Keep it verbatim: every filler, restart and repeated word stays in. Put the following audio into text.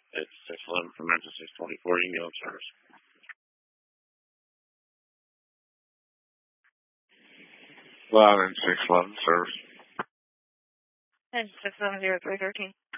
It's six eleven from Memphis six twenty-four, ambulance service. Well, in six eleven service. And six seven zero three thirteen.